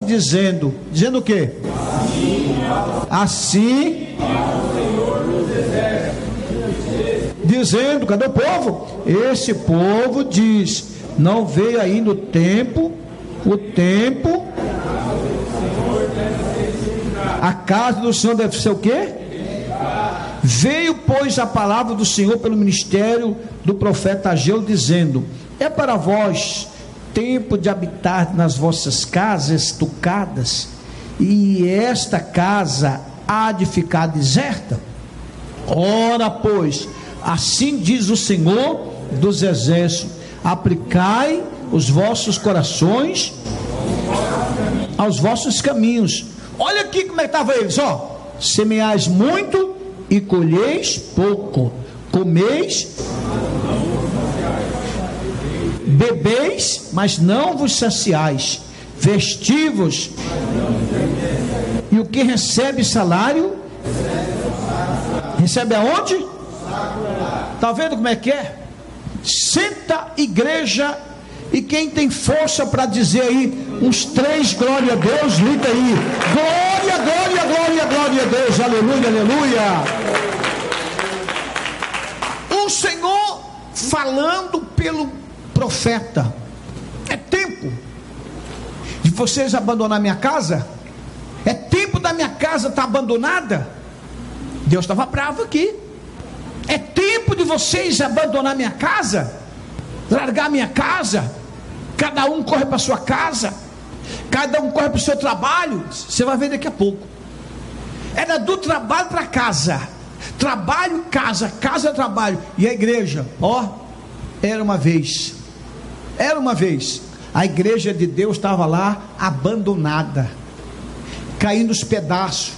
dizendo o quê? Assim, dizendo, cadê o povo? Esse povo diz: não veio ainda o tempo, a casa do Senhor deve ser o quê? Veio, pois, a palavra do Senhor pelo ministério do profeta Ageu, dizendo: é para vós tempo de habitar nas vossas casas estucadas, e esta casa há de ficar deserta? Ora, pois, assim diz o Senhor dos exércitos: aplicai os vossos corações aos vossos caminhos. Olha aqui como é que estava eles, ó: semeais muito e colheis pouco, comeis, bebeis, mas não vos saciais, vestivos, e o que recebe salário, recebe aonde? Está vendo como é que é? Senta igreja, e quem tem força para dizer aí uns 3 glória a Deus, grita aí: glória, glória, glória, glória a Deus, aleluia, aleluia. O Senhor falando pelo profeta: é tempo de vocês abandonar minha casa, é tempo da minha casa estar abandonada. Deus estava bravo aqui. É tempo de vocês abandonar minha casa, largar minha casa. Cada um corre para sua casa, cada um corre para o seu trabalho. Você vai ver daqui a pouco. Era do trabalho para casa, trabalho, casa, casa, trabalho. E a igreja, ó, era uma vez, a igreja de Deus estava lá abandonada, caindo os pedaços,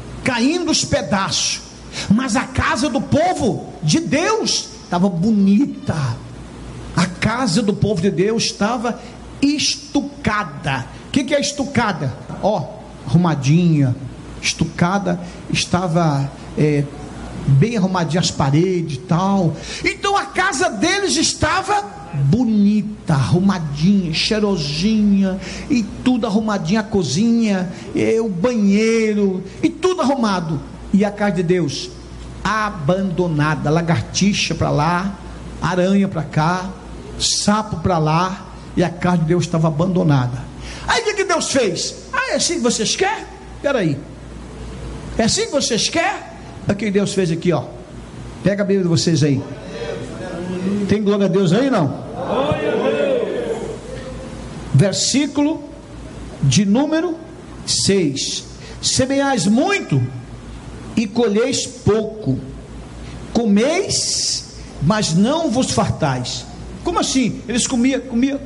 mas a casa do povo de Deus estava bonita. A casa do povo de Deus estava estucada. O que é estucada? Ó, arrumadinha, estucada, estava bem arrumadinha as paredes e tal. Então a casa deles estava bonita, arrumadinha, cheirosinha, e tudo arrumadinho, a cozinha, o banheiro, e tudo arrumado. E a casa de Deus abandonada, lagartixa para lá, aranha para cá, sapo para lá, e a casa de Deus estava abandonada. Aí o que Deus fez? É assim que vocês querem? Espera aí, é assim que vocês querem? O que Deus fez aqui, ó. Pega a Bíblia de vocês aí. Tem glória a Deus aí, não? Versículo de número 6: semeais muito e colheis pouco, comeis, mas não vos fartais. Como assim? Eles comiam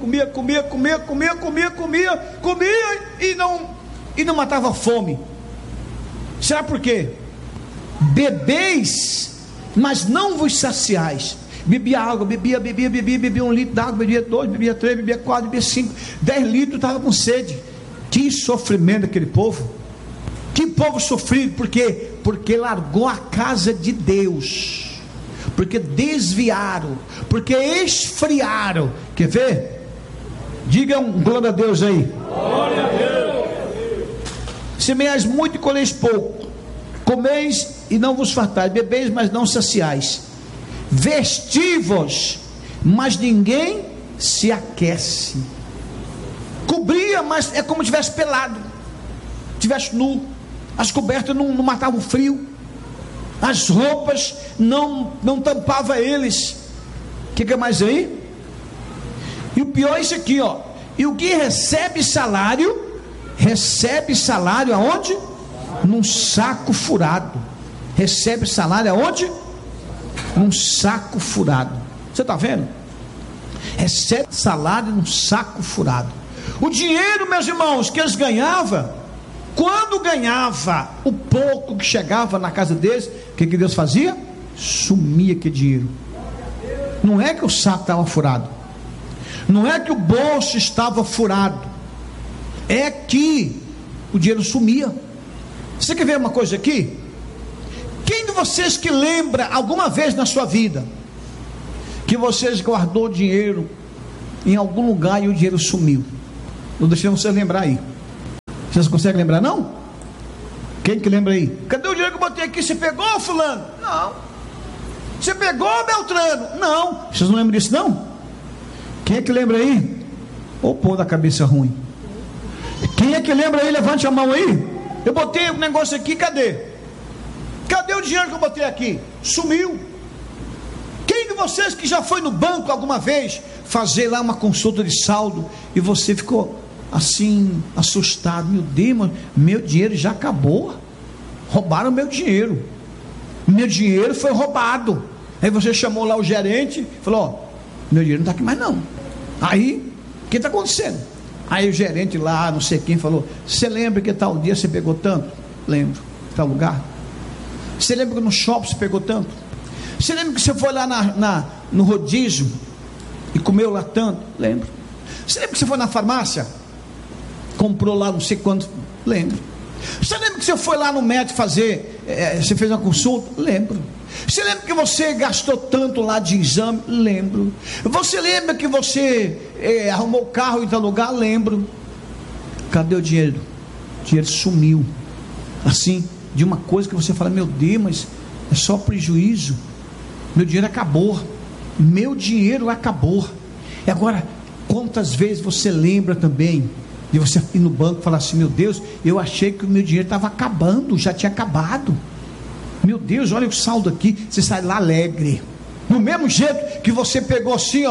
e não matava fome. Será por quê? Bebeis, mas não vos saciais. Bebia água, bebia 1 litro de água, bebia 2, bebia 3, bebia 4, bebia 5, 10 litros, estava com sede. Que sofrimento daquele povo. Que povo sofrido. Por quê? Porque largou a casa de Deus, porque desviaram, porque esfriaram. Quer ver? Diga um glória a Deus aí. Glória a Deus. Semeais muito e colheis pouco, comeis e não vos fartais, bebeis mas não saciais, vestivos, mas ninguém se aquece. Cobria, mas é como se estivesse pelado, estivesse nu. As cobertas não matavam o frio, as roupas não tampavam eles. O que é mais aí? E o pior é isso aqui, ó. E o que recebe salário aonde? Num saco furado. Recebe salário aonde? Num saco furado. Você está vendo? Recebe salário num saco furado. O dinheiro, meus irmãos, que eles ganhavam, quando ganhava o pouco que chegava na casa deles, o que Deus fazia? Sumia aquele dinheiro. Não é que o saco estava furado, não é que o bolso estava furado, é que o dinheiro sumia. Você quer ver uma coisa aqui? Quem de vocês que lembra alguma vez na sua vida que vocês guardou dinheiro em algum lugar e o dinheiro sumiu? Não deixei você lembrar aí. Vocês conseguem lembrar não? Quem que lembra aí? Cadê o dinheiro que eu botei aqui? Você pegou, fulano? Não. Você pegou, Beltrano? Não. Vocês não lembram disso não? Quem é que lembra aí? Ô povo da cabeça ruim. Quem é que lembra aí? Levante a mão aí. Eu botei um negócio aqui, cadê? Cadê o dinheiro que eu botei aqui? Sumiu. Quem de vocês que já foi no banco alguma vez fazer lá uma consulta de saldo e você ficou assim, assustado? Meu Deus, meu dinheiro já acabou. Roubaram meu dinheiro. Meu dinheiro foi roubado. Aí você chamou lá o gerente, falou: ó, meu dinheiro não está aqui mais não. Aí, o que está acontecendo? Aí o gerente lá, não sei quem, falou: você lembra que tal dia você pegou tanto? Lembro. Tal lugar? Você lembra que no shopping você pegou tanto? Você lembra que você foi lá no rodízio e comeu lá tanto? Lembro. Você lembra que você foi na farmácia, comprou lá não sei quanto? Lembro. Você lembra que você foi lá no médico fazer, você fez uma consulta? Lembro. Você lembra que você gastou tanto lá de exame? Lembro. Você lembra que você arrumou o carro em tal lugar? Lembro. Cadê o dinheiro? O dinheiro sumiu. Assim, de uma coisa que você fala: meu Deus, mas é só prejuízo. Meu dinheiro acabou. Meu dinheiro acabou. E agora, quantas vezes você lembra também de você ir no banco e falar assim: meu Deus, eu achei que o meu dinheiro estava acabando, já tinha acabado. Meu Deus, olha o saldo aqui. Você sai lá alegre. No mesmo jeito que você pegou assim,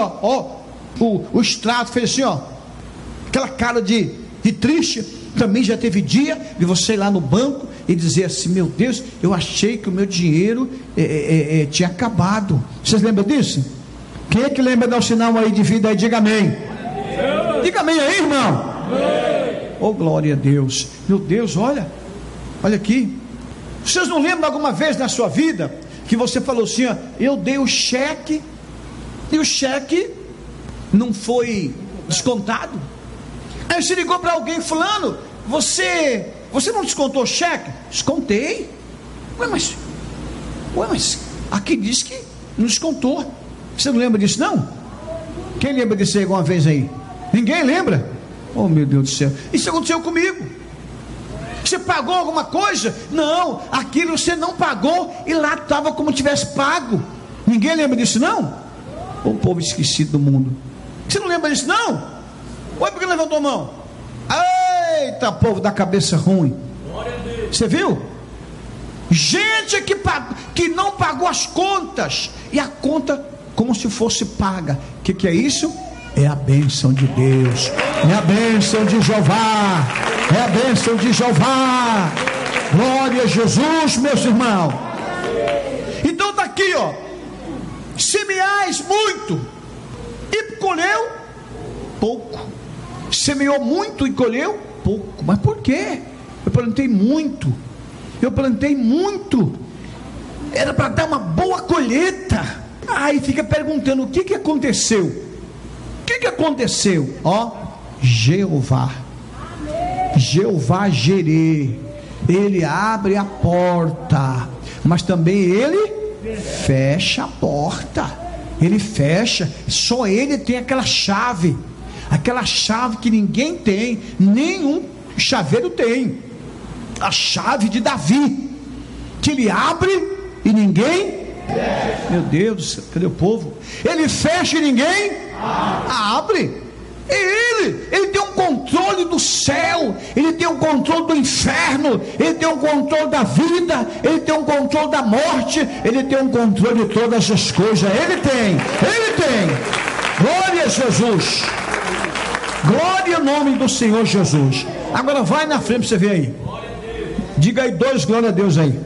o extrato, fez assim, aquela cara de triste. Também já teve dia de você ir lá no banco e dizer assim: meu Deus, eu achei que o meu dinheiro tinha acabado. Vocês lembram disso? Quem é que lembra de dar um sinal aí de vida aí? Diga amém. Diga amém aí, irmão. Oh, glória a Deus. Meu Deus, olha aqui. Vocês não lembram alguma vez na sua vida que você falou assim: eu dei o cheque e o cheque não foi descontado? Aí você ligou para alguém: fulano, você não descontou o cheque? Descontei. Ué, mas aqui diz que não descontou. Você não lembra disso não? Quem lembra disso aí alguma vez aí? Ninguém lembra? Oh, meu Deus do céu. Isso aconteceu comigo. Você pagou alguma coisa? Não, aquilo você não pagou e lá estava como tivesse pago. Ninguém lembra disso não? O povo esquecido do mundo. Você não lembra disso não? Olha porque levantou a mão. Eita, povo da cabeça ruim. Você viu? Gente que não pagou as contas, e a conta como se fosse paga. O que é isso? É a bênção de Deus, é a bênção de Jeová, é a bênção de Jeová. Glória a Jesus, meus irmãos. Então está aqui, semeais muito e colheu pouco. Semeou muito e colheu pouco. Mas por quê? Eu plantei muito, era para dar uma boa colheita. Aí fica perguntando: o que aconteceu? O que aconteceu? Jeová Jireh, ele abre a porta, mas também ele fecha a porta. Ele fecha. Só ele tem aquela chave que ninguém tem, nenhum chaveiro tem. A chave de Davi, que ele abre e ninguém fecha. Meu Deus do céu, cadê o povo? Ele fecha e ninguém abre. Ele tem um controle do céu, ele tem um controle do inferno, ele tem um controle da vida, ele tem um controle da morte, ele tem um controle de todas as coisas. Ele tem. Glória a Jesus. Glória ao nome do Senhor Jesus. Agora vai na frente para você ver aí. Diga aí 2 glória a Deus aí.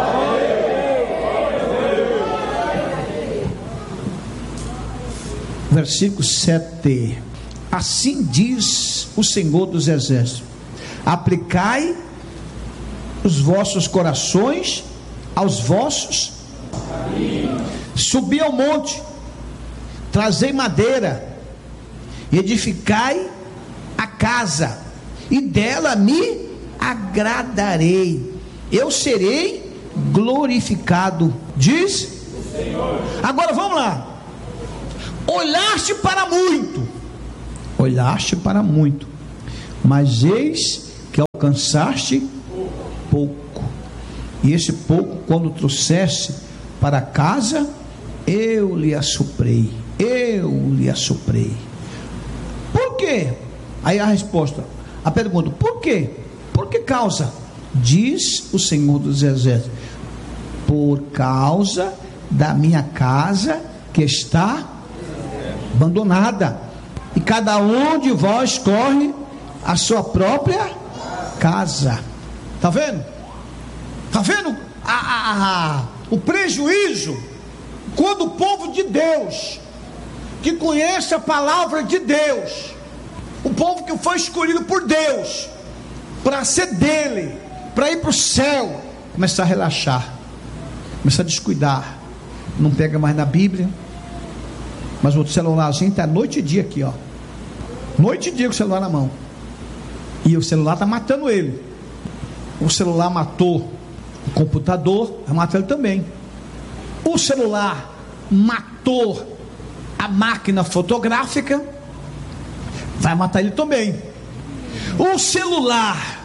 Versículo 7. Assim diz o Senhor dos Exércitos: aplicai os vossos corações aos vossos caminhos. Subi ao monte, trazei madeira, edificai a casa, e dela me agradarei, eu serei glorificado, diz o Senhor. Agora vamos lá. Olhaste para muito, mas eis que alcançaste pouco. E esse pouco, quando trouxesse para casa, eu lhe assoprei. Eu lhe assoprei. Por quê? Aí a resposta, a pergunta, por quê? Por que causa? Diz o Senhor dos Exércitos: por causa da minha casa que está abandonada, e cada um de vós corre a sua própria casa. Está vendo? Está vendo o prejuízo? Quando o povo de Deus, que conhece a palavra de Deus, o povo que foi escolhido por Deus para ser dele, para ir para o céu, começar a relaxar, começar a descuidar, não pega mais na Bíblia, mas o celularzinho está noite e dia aqui, ó, noite e dia com o celular na mão, e o celular está matando ele. O celular matou o computador, vai matar ele também. O celular matou a máquina fotográfica, vai matar ele também. O celular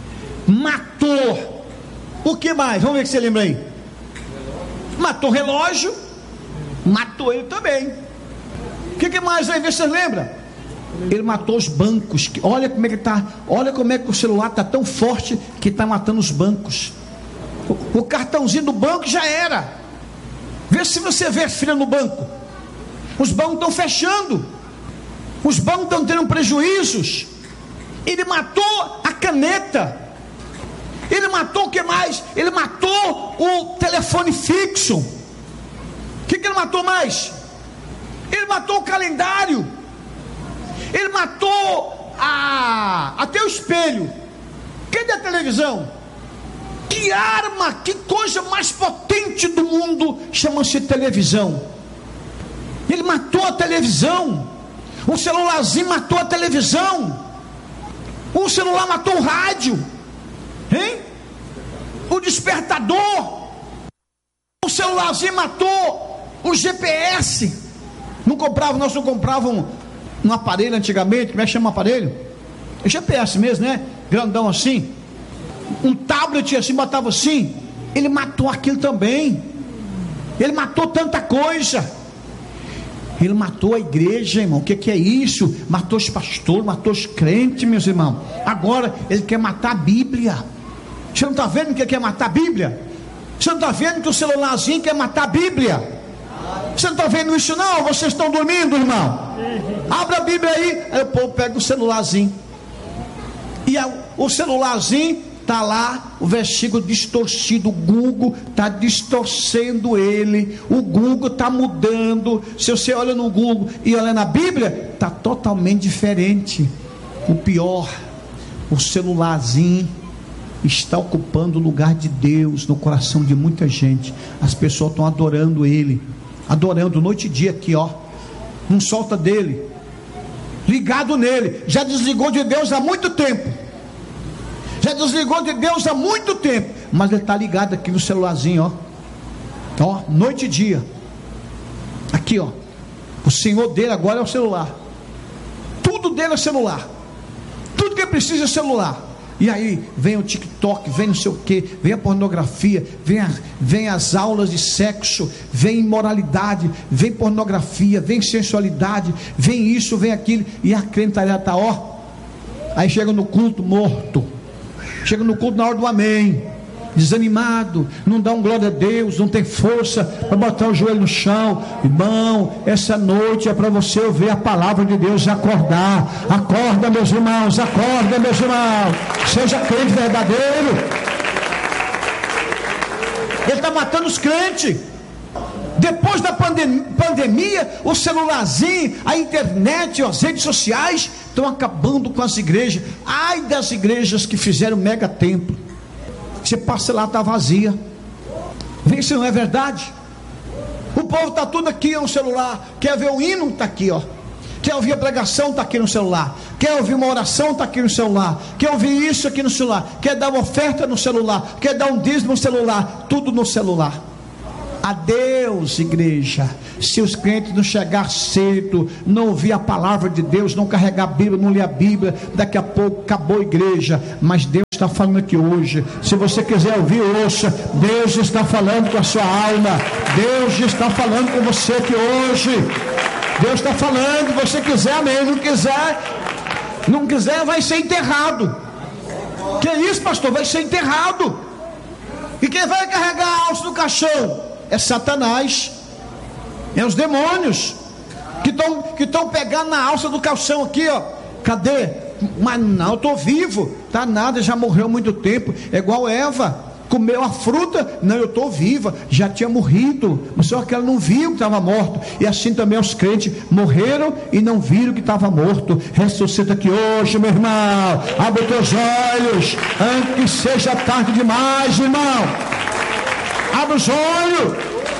matou o que mais? Vamos ver que você lembra aí. Matou o relógio, matou ele também. O que mais aí? Vê se você lembra. Ele matou os bancos. Olha como é que está. Olha como é que o celular está tão forte que está matando os bancos. O cartãozinho do banco já era. Vê se você vê fila no banco. Os bancos estão fechando. Os bancos estão tendo prejuízos. Ele matou a caneta. Ele matou o que mais? Ele matou o telefone fixo. O que ele matou mais? Ele matou o calendário. Ele matou até o espelho. Cadê a televisão? Que arma, que coisa mais potente do mundo chama-se televisão. Ele matou a televisão. O celularzinho matou a televisão. O celular matou o rádio, hein? O despertador. O celularzinho matou o GPS. Nós não comprávamos um aparelho antigamente. Como é que chama o aparelho? É GPS mesmo, né? Grandão assim. Um tablet assim, botava assim. Ele matou aquilo também. Ele matou tanta coisa. Ele matou a igreja, irmão. O que é isso? Matou os pastores, matou os crentes, meus irmãos. Agora ele quer matar a Bíblia. Você não está vendo que ele quer matar a Bíblia? Você não está vendo que o celularzinho quer matar a Bíblia? Você não está vendo isso não? Vocês estão dormindo, irmão? Abra a Bíblia aí o povo pega o celularzinho. E o celularzinho está lá, o versículo distorcido. O Google está distorcendo ele. O Google está mudando. Se você olha no Google e olha na Bíblia, está totalmente diferente. O pior, o celularzinho está ocupando o lugar de Deus no coração de muita gente. As pessoas estão adorando ele, adorando noite e dia aqui, ó. Não solta dele, ligado nele. Já desligou de Deus há muito tempo. Já desligou de Deus há muito tempo, mas ele está ligado aqui no celularzinho, ó, noite e dia, aqui, ó. O Senhor dele agora é o celular. Tudo dele é celular. Tudo que ele precisa é celular. E aí vem o TikTok, vem não sei o que, vem a pornografia, vem as aulas de sexo, vem imoralidade, vem pornografia, vem sensualidade, vem isso, vem aquilo, e a crentalhada está, ó. Aí chega no culto morto, chega no culto na hora do amém, desanimado, não dá um glória a Deus, não tem força para botar o joelho no chão. Irmão, essa noite é para você ouvir a palavra de Deus e acordar. Acorda, meus irmãos, acorda, meus irmãos, seja crente verdadeiro. Ele está matando os crentes. Depois da pandemia, o celularzinho, a internet, as redes sociais estão acabando com as igrejas. Ai das igrejas que fizeram mega templo. Você passa lá, está vazia. Vê se não é verdade. O povo está tudo aqui no celular. Quer ver o hino? Está aqui, ó. Quer ouvir a pregação? Está aqui no celular. Quer ouvir uma oração? Está aqui no celular. Quer ouvir isso aqui no celular. Quer dar uma oferta no celular. Quer dar um dízimo no celular. Tudo no celular. Adeus, igreja. Se os crentes não chegar cedo, não ouvir a palavra de Deus, não carregar a Bíblia, não ler a Bíblia, daqui a pouco acabou a igreja. Mas Deus está falando aqui hoje. Se você quiser ouvir, ouça. Deus está falando com a sua alma. Deus está falando com você aqui hoje. Deus está falando. Se você quiser, amém. Não quiser, vai ser enterrado. Que isso, pastor? Vai ser enterrado. E quem vai carregar a alça do caixão é Satanás, é os demônios que estão pegando na alça do caixão aqui, ó. Cadê? Mas não, eu estou vivo. Tá nada, já morreu há muito tempo. É igual Eva, comeu a fruta. Não, eu estou viva, já tinha morrido, mas só que ela não viu que estava morto. E assim também os crentes morreram e não viram que estava morto. Ressuscita aqui hoje, meu irmão. Abre os teus olhos antes que seja tarde demais, irmão. Abre os olhos.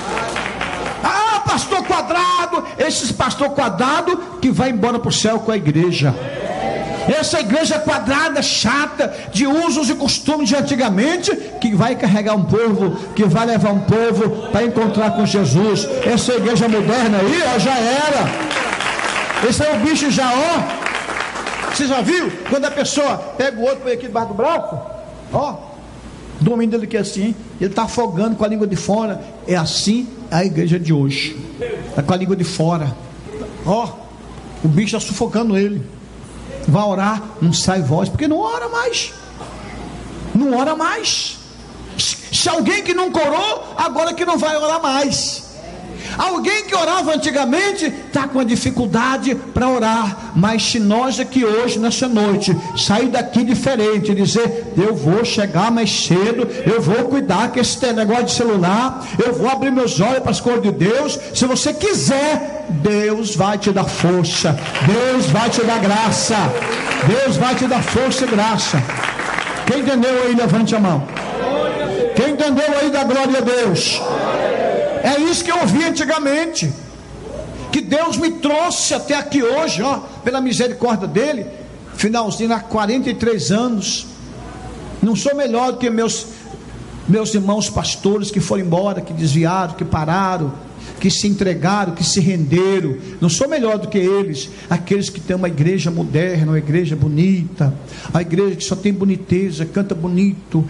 Ah, pastor quadrado. Esses pastor quadrado que vai embora para o céu com a igreja. Essa igreja quadrada, chata, de usos e costumes de antigamente, que vai carregar um povo, que vai levar um povo para encontrar com Jesus. Essa igreja moderna aí, ó, já era. Esse é o bicho já, ó. Você já viu? Quando a pessoa pega o outro, põe aqui debaixo do braço, ó, domínio dele que é assim, ele está afogando com a língua de fora. É assim a igreja de hoje. Está com a língua de fora. Ó, o bicho está sufocando ele. Vai orar, não sai voz, porque não ora mais. Não ora mais. Se alguém que nunca orou, agora que não vai orar mais. Alguém que orava antigamente está com a dificuldade para orar. Mas se nós aqui hoje, nessa noite, sair daqui diferente e dizer: eu vou chegar mais cedo, eu vou cuidar com esse negócio de celular, eu vou abrir meus olhos para as coisas de Deus. Se você quiser, Deus vai te dar força, Deus vai te dar graça, Deus vai te dar força e graça. Quem entendeu aí, levante a mão. Quem entendeu aí, dá glória a Deus. É isso que eu ouvi antigamente, que Deus me trouxe até aqui hoje, ó, pela misericórdia dele, finalzinho há 43 anos. Não sou melhor do que meus irmãos pastores que foram embora, que desviaram, que pararam, que se entregaram, que se renderam. Não sou melhor do que eles, aqueles que têm uma igreja moderna, uma igreja bonita, a igreja que só tem boniteza, canta bonito,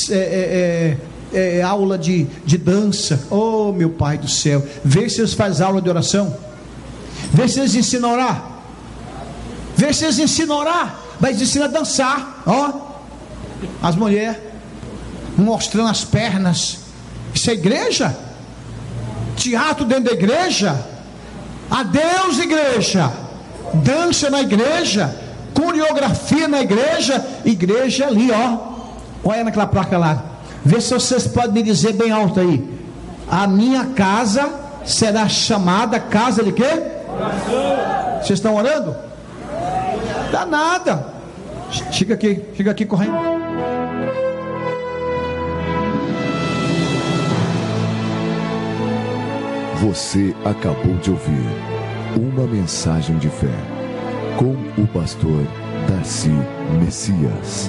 aula de dança. Oh, meu Pai do céu, vê se eles fazem aula de oração, vê se eles ensinam a orar, vê se eles ensinam a orar, mas ensina a dançar, ó, as mulheres mostrando as pernas. Isso é igreja? Teatro dentro da igreja? Adeus, igreja. Dança na igreja, coreografia na igreja. Igreja ali, ó, olha naquela placa lá. Vê se vocês podem me dizer bem alto aí: a minha casa será chamada casa de quê? Oração. Vocês estão orando? Dá nada. Chega aqui correndo. Você acabou de ouvir uma mensagem de fé com o pastor Darcy Messias.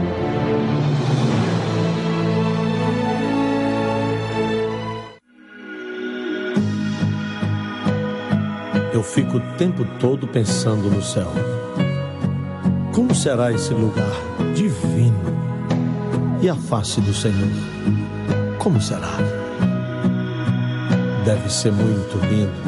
Eu fico o tempo todo pensando no céu. Como será esse lugar divino? E a face do Senhor? Como será? Deve ser muito lindo.